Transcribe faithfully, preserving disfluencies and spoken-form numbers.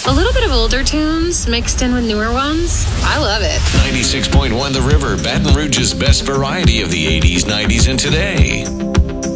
A little bit of older tunes mixed in with newer ones. I love it. ninety-six point one The River, Baton Rouge's best variety of the eighties, nineties, and today.